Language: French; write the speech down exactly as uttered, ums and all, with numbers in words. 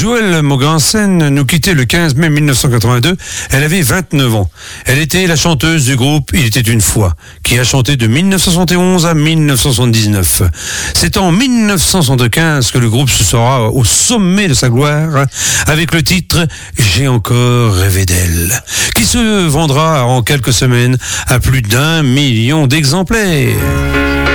Joëlle Mogensen nous quittait le quinze mai mille neuf cent quatre-vingt-deux. Elle avait vingt-neuf ans. Elle était la chanteuse du groupe Il était une fois, qui a chanté de mille neuf cent soixante et onze à mille neuf cent soixante-dix-neuf. C'est en mille neuf cent soixante-quinze que le groupe se sera au sommet de sa gloire avec le titre J'ai encore rêvé d'elle, qui se vendra en quelques semaines à plus d'un million d'exemplaires.